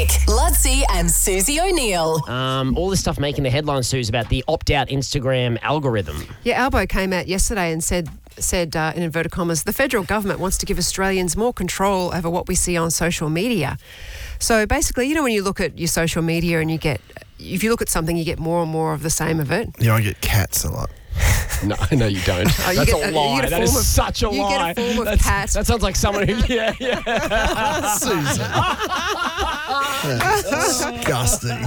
Nick, Lutzi and Susie O'Neill. All this stuff making the headlines, Suze, about the opt-out Instagram algorithm. Yeah, Albo came out yesterday and said in inverted commas, the federal government wants to give Australians more control over what we see on social media. So basically, when you look at your social media and if you look at something, you get more and more of the same of it. I get cats a lot. No, you don't. That's a lie. That is such a lie. You get a form of cat. That sounds like someone who, yeah. Susan. Disgusting.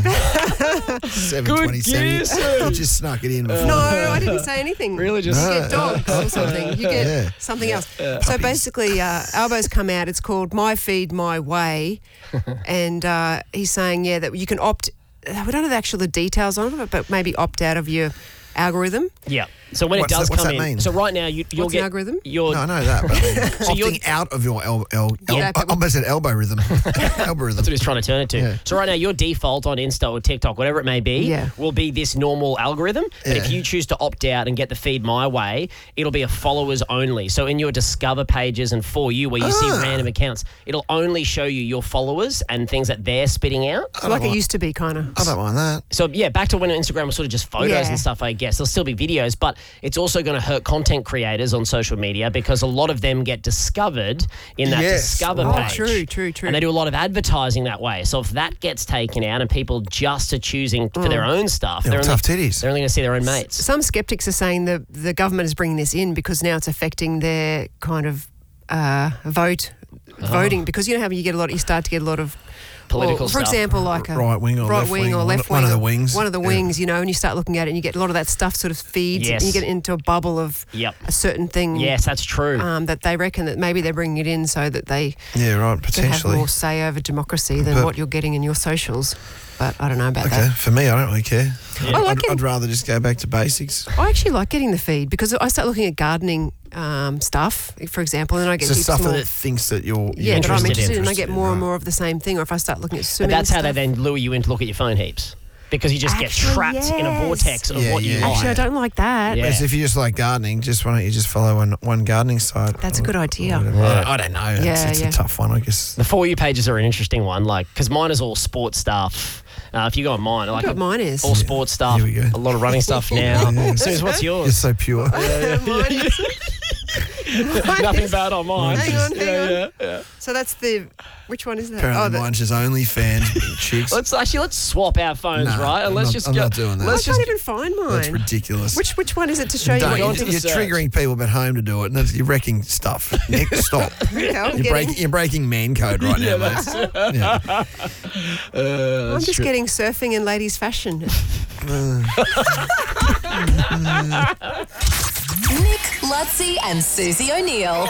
7:27. You just snuck it in before. No, I didn't say anything. Really just... You get dogs or something. You get something else. So basically, Albo's come out. It's called My Feed, My Way. And he's saying, that you can opt... We don't have the details on it, but maybe opt out of your algorithm. Yeah. So when What's it does that come in, mean? so right now you'll What's get an algorithm? No, I know that, but opting out of your I almost said elbow rhythm. Elbow rhythm. That's what he's trying to turn it to. Yeah. So right now your default on Insta or TikTok, whatever it may be, will be this normal algorithm. But if you choose to opt out and get the feed my way, it'll be a followers only. So in your discover pages and for you where you see random accounts, it'll only show you your followers and things that they're spitting out. So like it used to be, kind of. I don't mind that. So back to when Instagram was sort of just photos and stuff, I guess. There'll still be videos, but it's also going to hurt content creators on social media because a lot of them get discovered in that discover page. True. And they do a lot of advertising that way. So if that gets taken out and people just are choosing for their own stuff, they're tough titties. They're only going to see their own mates. Some skeptics are saying the government is bringing this in because now it's affecting their kind of voting, because you know how you start to get a lot of political for stuff. example, like a right wing or left wing. One of the wings. One of the wings, and you start looking at it and you get a lot of that stuff sort of feeds and you get into a bubble of a certain thing. Yes, that's true. That they reckon that maybe they're bringing it in so that they potentially have more say over democracy than what you're getting in your socials. But I don't know about that. Okay, for me, I don't really care. Yeah. I'd rather just go back to basics. I actually like getting the feed because I start looking at gardening stuff, for example, and I get stuff more, that thinks that you're that I'm interested in, and I get more right. and more of the same thing. Or if I start looking at swimming, but that's how stuff. they then lure you in to look at your phone heaps. Because you just get trapped in a vortex of what you like. Actually, I don't like that. Yeah. Whereas if you just like gardening, why don't you just follow one gardening site? That's a good idea. I don't know. It's a tough one, I guess. The For You pages are an interesting one, because mine is all sports stuff. If you go on mine, mine is all sports stuff. Here we go. A lot of running stuff now. Suze, what's yours? You're so pure. Nothing bad on mine. Hang on. So that's which one is that? Apparently mine's just OnlyFans chicks. Let's swap our phones, right? And I'm not doing that. I can't even find mine. That's ridiculous. Which one is it to show you? You're search. triggering people at home to do it, and you're wrecking stuff. Nick, stop. You're breaking man code right now, mate. I'm just getting surfing and ladies' fashion. Nick, Lutzi and Susie O'Neill.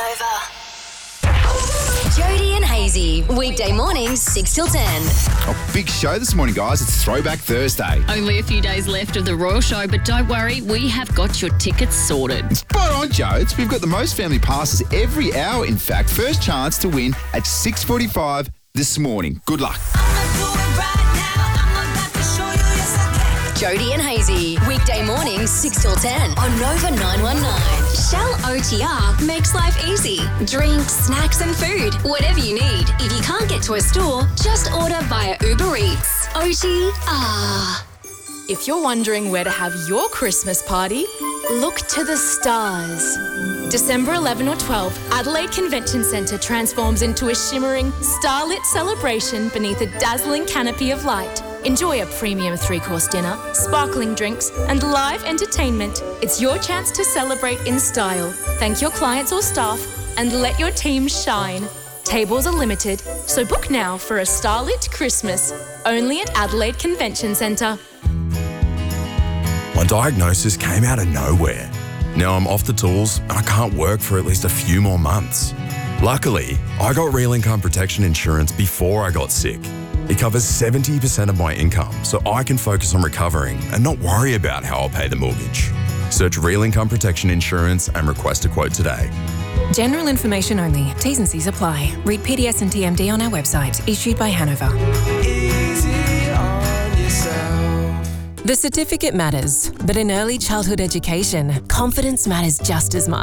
Jody and Hazy, weekday mornings 6 till 10. A big show this morning, guys. It's Throwback Thursday. Only a few days left of the Royal Show, but don't worry, we have got your tickets sorted. Spot on, Jodes. We've got the most family passes every hour, in fact. First chance to win at 6:45 this morning. Good luck. Jody and Hazy, weekday mornings 6 till 10 on Nova 919. Shell OTR makes life easy. Drinks, snacks and food, whatever you need. If you can't get to a store, just order via Uber Eats. OTR. If you're wondering where to have your Christmas party, look to the stars. December 11 or 12, Adelaide Convention Centre transforms into a shimmering, starlit celebration beneath a dazzling canopy of light. Enjoy a premium 3-course dinner, sparkling drinks, and live entertainment. It's your chance to celebrate in style, thank your clients or staff, and let your team shine. Tables are limited, so book now for a starlit Christmas, only at Adelaide Convention Centre. My diagnosis came out of nowhere. Now I'm off the tools and I can't work for at least a few more months. Luckily, I got Real Income Protection Insurance before I got sick. It covers 70% of my income, so I can focus on recovering and not worry about how I'll pay the mortgage. Search Real Income Protection Insurance and request a quote today. General information only. T's and C's apply. Read PDS and TMD on our website. Issued by Hanover. Easy on yourself. The certificate matters, but in early childhood education, confidence matters just as much.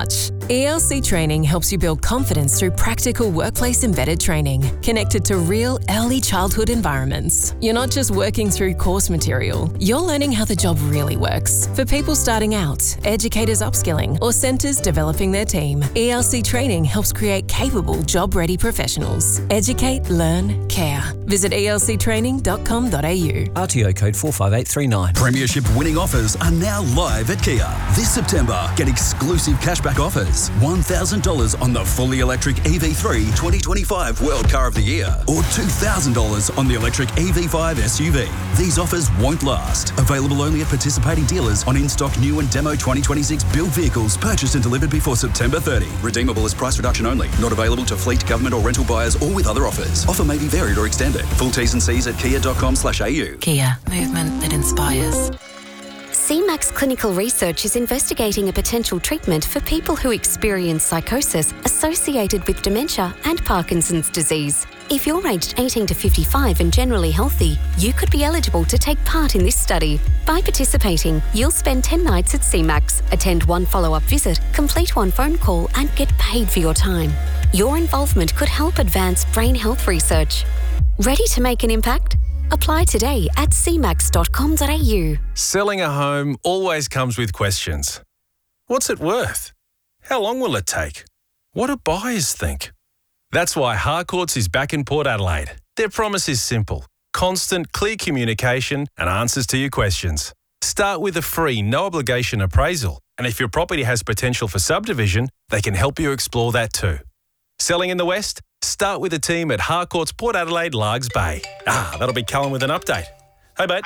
ELC Training helps you build confidence through practical workplace-embedded training, connected to real early childhood environments. You're not just working through course material, you're learning how the job really works. For people starting out, educators upskilling, or centres developing their team, ELC Training helps create capable, job-ready professionals. Educate, learn, care. Visit elctraining.com.au. RTO code 45839. Premiership winning offers are now live at Kia. This September, get exclusive cashback offers. $1,000 on the fully electric EV3 2025 World Car of the Year, or $2,000 on the electric EV5 SUV. These offers won't last. Available only at participating dealers on in-stock new and demo 2026 built vehicles purchased and delivered before September 30. Redeemable as price reduction only. Not available to fleet, government or rental buyers or with other offers. Offer may be varied or extended. Full T's and C's at kia.com/au. Kia, movement that inspires. CMAX Clinical Research is investigating a potential treatment for people who experience psychosis associated with dementia and Parkinson's disease. If you're aged 18 to 55 and generally healthy, you could be eligible to take part in this study. By participating, you'll spend 10 nights at CMAX, attend one follow-up visit, complete one phone call, and get paid for your time. Your involvement could help advance brain health research. Ready to make an impact? Apply today at cmax.com.au. Selling a home always comes with questions. What's it worth? How long will it take? What do buyers think? That's why Harcourts is back in Port Adelaide. Their promise is simple: constant, clear communication and answers to your questions. Start with a free, no-obligation appraisal, and if your property has potential for subdivision, they can help you explore that too. Selling in the West? Start with the team at Harcourts Port Adelaide, Largs Bay. That'll be Callum with an update. Hey, mate.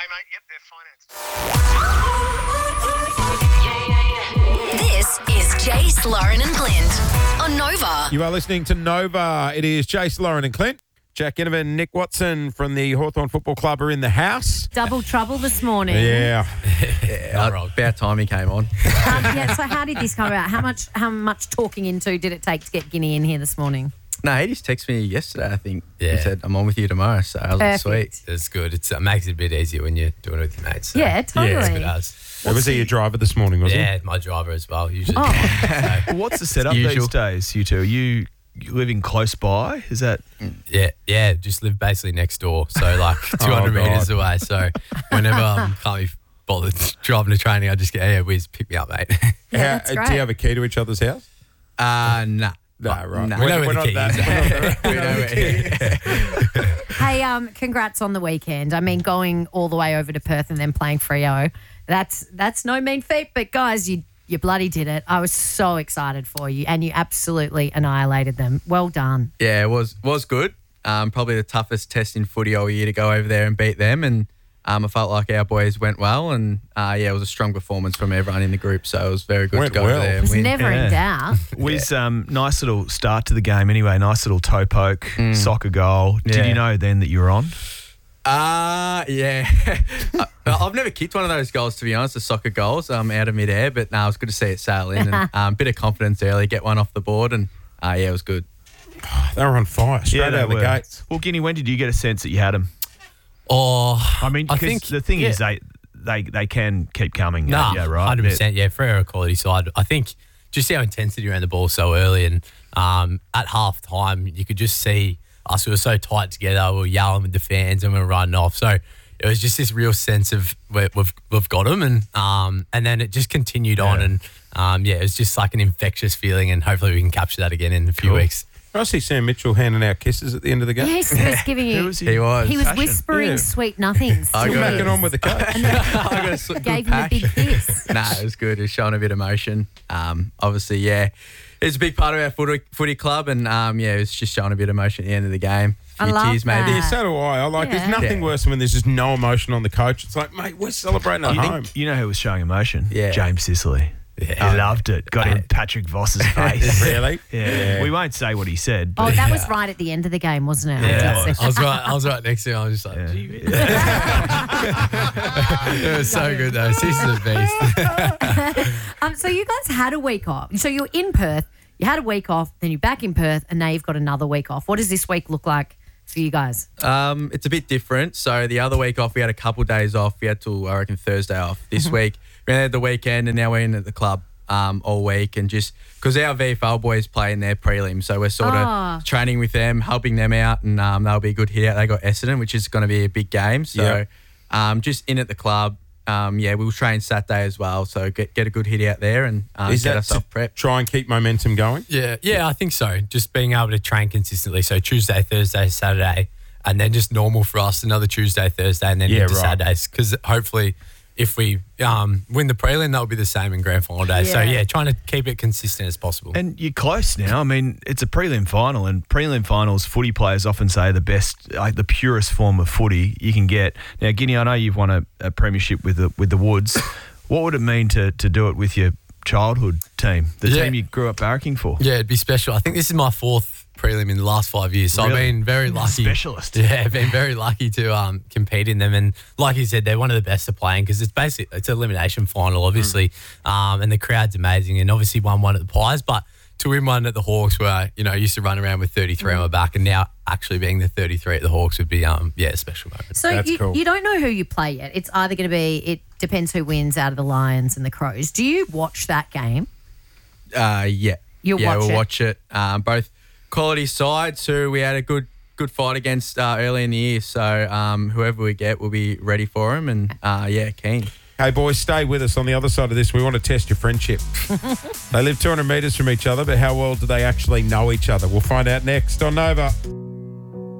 This is Jace, Lauren and Clint on Nova. You are listening to Nova. It is Jace, Lauren and Clint. Jack Inovan, Nick Watson from the Hawthorn Football Club are in the house. Double trouble this morning. Yeah. About time he came on. So how did this come about? How much talking into did it take to get Guinea in here this morning? No, he just texted me yesterday, I think. Yeah. He said, I'm on with you tomorrow. So I was like, sweet. It's good. It makes it a bit easier when you're doing it with your mates. So. Yeah, totally. Yeah, it's good as. Was he your driver this morning, was he? Yeah, my driver as well, usually. Oh. What's the setup these days, you two? Are you living close by? Is that... Yeah, just live basically next door. So, like, 200 metres away. So, whenever I can't be bothered driving to training, I just get, Wiz, pick me up, mate. Yeah, that's great. Do you have a key to each other's house? Nah. No, right. No. We know where the key is. Hey, congrats on the weekend. I mean, going all the way over to Perth and then playing Freo, that's no mean feat. But, guys, you bloody did it. I was so excited for you, and you absolutely annihilated them. Well done. Yeah, it was good. Probably the toughest test in footy all year to go over there and beat them, and I felt like our boys went well, and it was a strong performance from everyone in the group, so it was very good to go over there and win. Never in doubt. Was nice little start to the game anyway, nice little toe poke, soccer goal. Yeah. Did you know then that you were on? Yeah. I've never kicked one of those goals, to be honest, the soccer goals out of midair, but it was good to see it sail in, and a bit of confidence early, get one off the board, and it was good. They were on fire straight out of the gates. Well, Guinea, when did you get a sense that you had them? I mean, because I think the thing is they can keep coming. Nah, yeah, right. 100%. Yeah, Freo a quality side. I think just our intensity around the ball so early, and at half time you could just see us. We were so tight together. We were yelling with the fans and we were running off. So it was just this real sense of we've got them, and then it just continued on, and it was just like an infectious feeling, and hopefully we can capture that again in a few weeks. I see Sam Mitchell handing out kisses at the end of the game. Yes, he was giving you. He was. He was whispering sweet nothings. Still macking on with the coach. And then gave him a big kiss. It was good. It was showing a bit of emotion. Obviously, it's a big part of our footy club, and it was just showing a bit of emotion at the end of the game. I love tears, maybe. Yeah, so do I. There's nothing worse than when there's just no emotion on the coach. It's like, mate, we're celebrating at home. You know who was showing emotion? Yeah. James Sicily. Yeah. He loved it. Got in Patrick Voss's face. Really? Yeah. We won't say what he said. But that was right at the end of the game, wasn't it? Yeah, I was right next to him. I was just like, gee. It was so good though. This is a beast. So you guys had a week off. So you're in Perth. You had a week off. Then you're back in Perth, and now you've got another week off. What does this week look like for you guys? It's a bit different. So the other week off, we had a couple days off. We had till, I reckon, Thursday off. This week, we had the weekend, and now we're in at the club all week, and just because our VFL boys play in their prelim, so we're sort of training with them, helping them out, and they'll be a good hit out. They got Essendon, which is going to be a big game. So just in at the club. We'll train Saturday as well, so get a good hit out there and get ourselves prepped. Try and keep momentum going? Yeah, I think so. Just being able to train consistently. So Tuesday, Thursday, Saturday, and then just normal for us, another Tuesday, Thursday, and then into Saturdays. Because hopefully if we win the prelim, that'll be the same in grand final day. So, trying to keep it consistent as possible. And you're close now. I mean, it's a prelim final, and prelim finals, footy players often say the best, the purest form of footy you can get. Now, Guinea, I know you've won a premiership with the Woods. What would it mean to do it with your childhood team, the team you grew up barracking for? Yeah, it'd be special. I think this is my 4th prelim in the last 5 years, so I've been very lucky. Specialist. Yeah, I've been very lucky to compete in them, and like you said, they're one of the best to play in because it's an elimination final, obviously, and the crowd's amazing, and obviously won one at the Pies, but to win one at the Hawks, where I used to run around with 33 on my back, and now actually being the 33 at the Hawks would be a special moment. So you don't know who you play yet. It's either going to be, it depends who wins out of the Lions and the Crows. Do you watch that game? Yeah. We'll watch it. Both quality sides who we had a good fight against early in the year. So whoever we get, we'll be ready for them, and keen. Hey, boys, stay with us. On the other side of this, we want to test your friendship. They live 200 metres from each other, but how well do they actually know each other? We'll find out next on Nova.